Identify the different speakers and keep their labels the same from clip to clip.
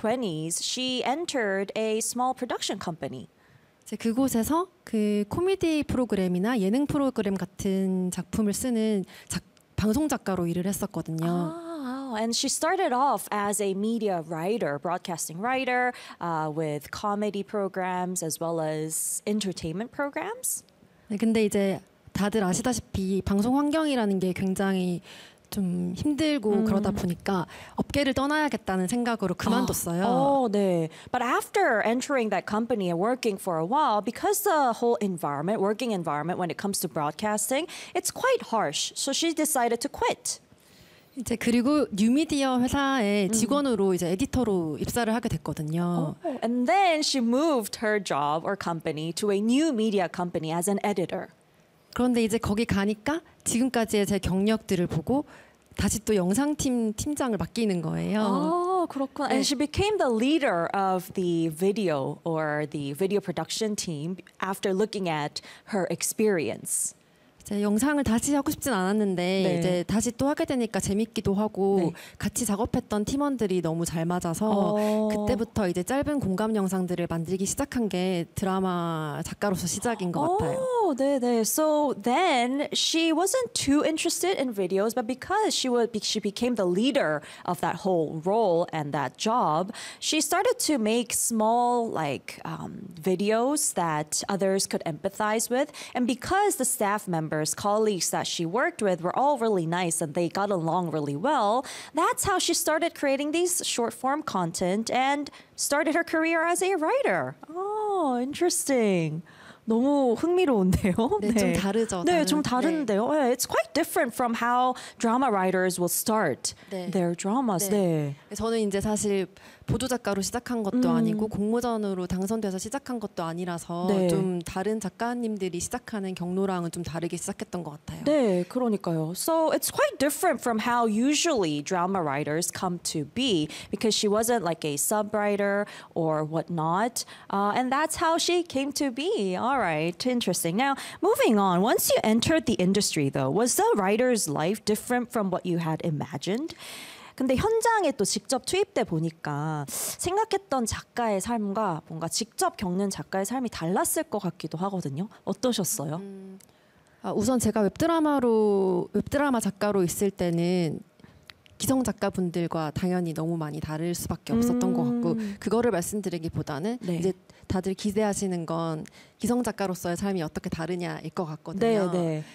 Speaker 1: 20s, she entered a small production company.
Speaker 2: 이제 그곳에서 그 코미디 프로그램이나 예능 프로그램 같은 작품을 쓰는 방송 작가로 일을 했었거든요.
Speaker 1: And she started off as a media writer, broadcasting writer, with comedy programs as well as entertainment programs.
Speaker 2: 네, 근데 이제 다들 아시다시피 방송 환경이라는 게 굉장히 좀 힘들고 그러다 보니까 업계를 떠나야겠다는 생각으로 그만뒀어요.
Speaker 1: 네. But after entering that company and working for a while, because the whole environment, working environment when it comes to broadcasting, it's quite harsh. So she decided to quit.
Speaker 2: 이제 그리고 뉴미디어 회사의 직원으로 이제 에디터로 입사를 하게 됐거든요.
Speaker 1: And then she moved her job or company to a new media company as an editor.
Speaker 2: 그런데 이제 거기 가니까 지금까지의 제 경력들을 보고 다시 또 영상팀 팀장을 맡기는 거예요.
Speaker 1: 그렇구나. And she became the leader of the video or the video production team after looking at her experience.
Speaker 2: 이제 영상을 다시 하고 싶진 않았는데
Speaker 1: 네.
Speaker 2: 이제 다시 또 하게 되니까 재밌기도 하고
Speaker 1: 네.
Speaker 2: 같이 작업했던 팀원들이 너무 잘 맞아서 그때부터 이제 짧은 공감 영상들을 만들기 시작한 게 드라마 작가로서 시작인 것 같아요.
Speaker 1: 네네. So then she wasn't too interested in videos, but because she became the leader of that whole role and that job, she started to make small videos that others could empathize with. And because the staff members, colleagues that she worked with were all really nice and they got along really well, that's how she started creating these short form content and started her career as a writer. Oh, interesting. 너무 흥미로운데요.
Speaker 2: 네, 좀 다르죠.
Speaker 1: 네, 좀 다른데요. 네. It's quite different from how drama writers will start their dramas. 네.
Speaker 2: 저는 이제 사실 보도 작가로 시작한 것도 아니고 공모전으로 당선돼서 시작한 것도 아니라서 좀 다른 작가님들이 시작하는 경로랑은 좀 다르게 시작했던 것 같아요.
Speaker 1: 네, 그러니까요. So it's quite different from how usually drama writers come to be because she wasn't like a sub-writer or whatnot. And that's how she came to be. All right, interesting. Now, moving on. Once you entered the industry, though, was the writer's life different from what you had imagined? 근데 현장에 또 직접 투입돼 보니까 생각했던 작가의 삶과 뭔가 직접 겪는 작가의 삶이 달랐을 것 같기도 하거든요. 어떠셨어요?
Speaker 2: 우선 제가 웹드라마 작가로 있을 때는 기성 작가분들과 당연히 너무 많이 다를 수밖에 없었던 것 같고 그거를 말씀드리기보다는 이제 다들 기대하시는 건 기성 작가로서의 삶이 어떻게 다르냐일 것 같거든요.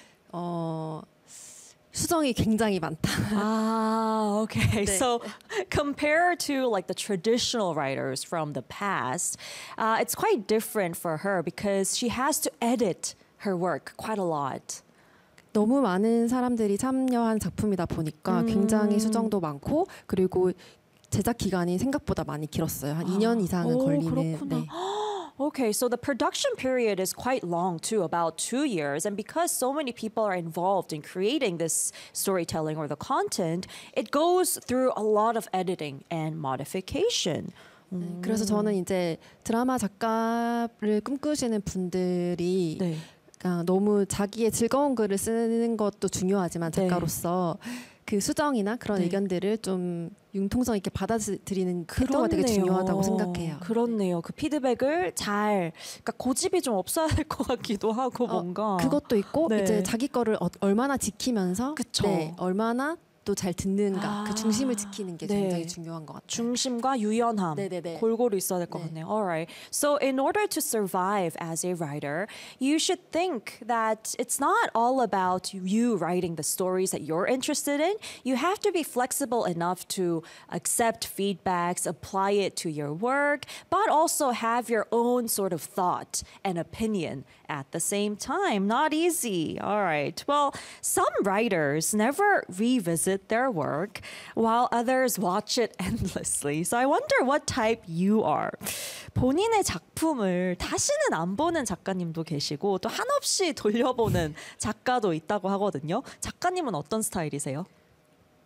Speaker 2: 수정이 굉장히 많다.
Speaker 1: Okay. So compared to like the traditional writers from the past, it's quite different for her because she has to edit her work quite a lot.
Speaker 2: 너무 많은 사람들이 참여한 작품이다 보니까 굉장히 수정도 많고 그리고 제작 기간이 생각보다 많이 길었어요. 한 2년 이상은 걸리는. 네.
Speaker 1: Okay, so the production period is quite long too, about 2 years. And because so many people are involved in creating this storytelling or the content, it goes through a lot of editing and modification.
Speaker 2: 그래서 저는 이제 드라마 작가를 꿈꾸시는 분들이 너무 자기의 즐거운 글을 쓰는 것도 중요하지만 작가로서 그 수정이나 그런 의견들을 좀 융통성 있게 받아들이는 태도가 되게 중요하다고 생각해요.
Speaker 1: 그렇네요. 그 피드백을 그러니까 고집이 좀 없어야 될 것 같기도 하고 뭔가.
Speaker 2: 그것도 있고 이제 자기 거를 얼마나 지키면서 얼마나 또 잘 듣는가 그 중심을 지키는 게 굉장히 중요한 것 같아요.
Speaker 1: 중심과 유연함 골고루 있어야 될 것 같네요. Alright. So in order to survive as a writer, you should think that it's not all about you writing the stories that you're interested in. You have to be flexible enough to accept feedbacks, apply it to your work, but also have your own sort of thought and opinion at the same time. Not easy. All right. Well, some writers never revisit their work while others watch it endlessly. So I wonder what type you are. 본인의 작품을 다시는 안 보는 작가님도 계시고 또 한없이 돌려보는 작가도 있다고 하거든요. 작가님은 어떤 스타일이세요?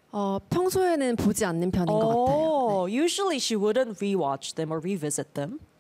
Speaker 2: 평소에는 보지 않는 편인 것 같아요.
Speaker 1: Usually she wouldn't rewatch them or revisit them.